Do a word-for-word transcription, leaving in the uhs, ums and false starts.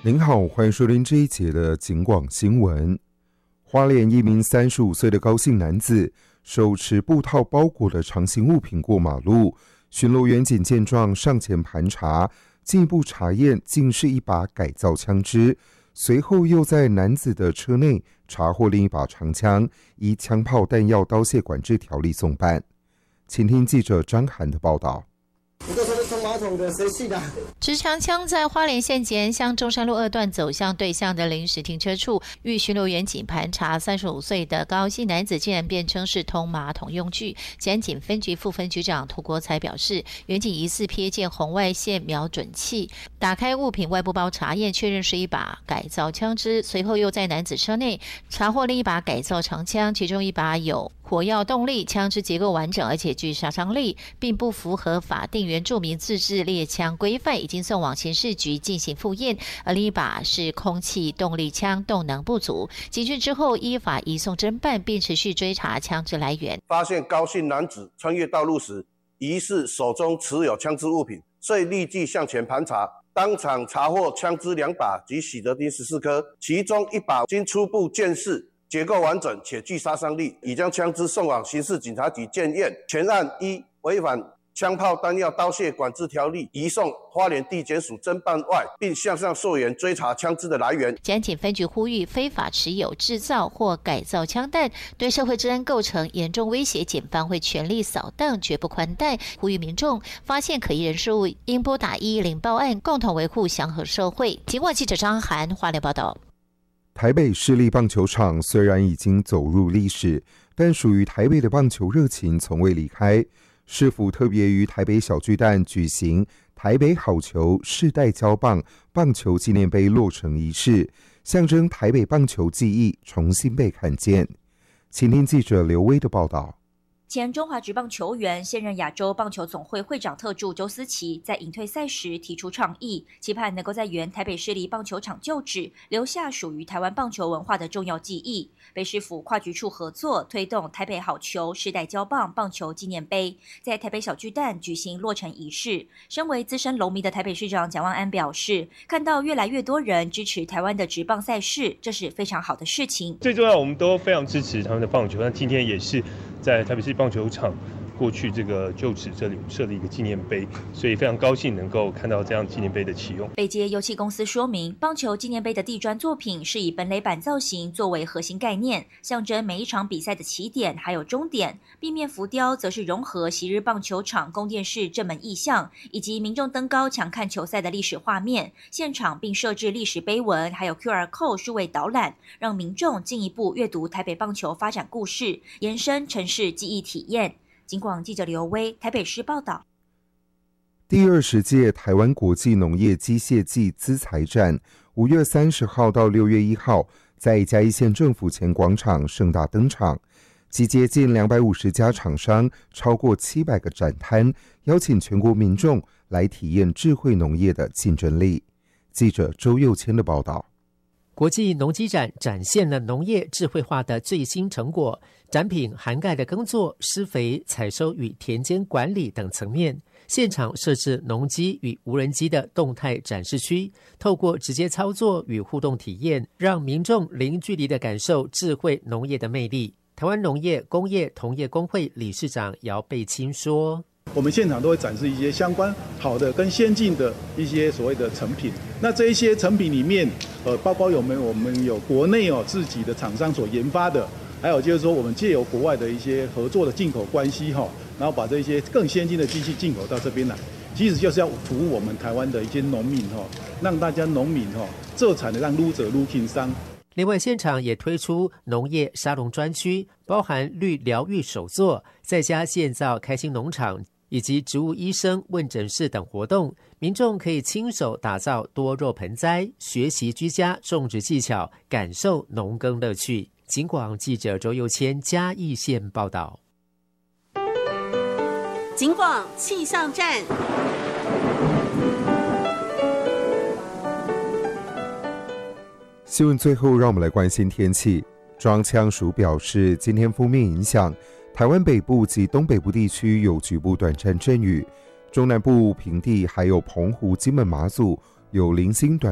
您好，欢迎收听这一节的警广新闻。花莲一名三十五岁的高姓男子手持布套包裹的长形物品过马路，巡逻员警见状上前盘查，进一步查验竟是一把改造枪支，随后又在男子的车内查获另一把长枪，依枪炮弹药刀械管制条例送办。请听记者张涵的报道。 你这是冲马桶的，谁系的？ 持长枪在花莲县前向中山路二段走向对向的临时停车处，遇巡逻员警盘查，三十五岁的高姓男子竟然辩称是通马桶用具。检警分局副分局长涂国才表示，员警疑似瞥见红外线瞄准器，打开物品外部包查验，确认是一把改造枪支，随后又在男子车内查获另一把改造长枪，其中一把有火药动力，枪支结构完整而且具杀伤力，并不符合法定原住民自制猎枪规范，已经送往刑事局进行复验。而另一把是空气动力枪，动能不足。警讯之后依法移送侦办，并持续追查枪支来源。 发现高姓男子穿越道路时，疑似手中持有枪支物品，所以立即向前盘查，当场查获枪支两把及喜得丁十四颗，其中一把经初步鉴识结构完整且具杀伤力，已将枪支送往刑事警察局检验。全案依违反枪炮弹药刀械管制条例移送花莲地检署侦办外，并向上溯源追查枪支的来源。 检警分局呼吁，非法持有、制造或改造枪弹对社会治安构成严重威胁，检方会全力扫荡，绝不宽待。呼吁民众发现可疑人事物，应拨打一一零报案，共同维护祥和社会。警广记者张涵花莲报道。 台北市立棒球场虽然已经走入历史，但属于台北的棒球热情从未离开。市府特别于台北小巨蛋举行台北好球世代交棒棒球纪念碑落成仪式，象征台北棒球技艺重新被看见。请听记者刘威的报道。 前中华职棒球员、现任亚洲棒球总会会长特助周思齐在隐退赛时提出倡议，期盼能够在原台北市立棒球场旧址留下属于台湾棒球文化的重要记忆。北市府跨局处合作，推动台北好球世代交棒棒球纪念碑，在台北小巨蛋举行落成仪式。身为资深龙迷的台北市长蒋万安表示，看到越来越多人支持台湾的职棒赛事，这是非常好的事情。 最重要，我们都非常支持台湾的棒球，那今天也是在台北市棒球场过去这个旧址这里设立一个纪念碑，所以非常高兴能够看到这样纪念碑的启用。 北捷油气公司说明，棒球纪念碑的地砖作品是以本垒板造型作为核心概念，象征每一场比赛的起点还有终点。壁面浮雕则是融合昔日棒球场供电室正门意象，以及民众登高抢看球赛的历史画面。现场并设置历史碑文，还有 Q R code 数位导览，让民众进一步阅读台北棒球发展故事，延伸城市记忆体验。警广记者刘威台北市报道。 第二十届台湾国际农业机械暨资材展五月三十号到六月一号在嘉义县政府前广场盛大登场，集结近两百五十家厂商，超过七百个展摊，邀请全国民众来体验智慧农业的竞争力。记者周佑谦的报道。 国际农机展展现了农业智慧化的最新成果，展品涵盖了耕作、施肥、采收与田间管理等层面。现场设置农机与无人机的动态展示区，透过直接操作与互动体验，让民众零距离的感受智慧农业的魅力。台湾农业工业同业工会理事长姚贝清说， 我们现场都会展示一些相关好的跟先进的一些所谓的成品。那这一些成品里面，呃，包括有没有我们有国内哦自己的厂商所研发的，还有就是说我们借由国外的一些合作的进口关系哈，然后把这些更先进的机器进口到这边来，其实就是要服务我们台湾的一些农民哈，让大家农民哈做产的让撸者撸轻商。 另外，现场也推出农业沙龙专区，包含绿疗愈手作、在家建造开心农场以及植物医生问诊室等活动，民众可以亲手打造多肉盆栽，学习居家种植技巧，感受农耕乐趣。警广记者周佑谦嘉义县报道。 警广气象站。 新闻最后，让我们来关心天气。中央气象署表示，今天锋面影响，台湾北部及东北部地区有局部短暂阵雨，中南部平地还有澎湖、金门、马祖有零星短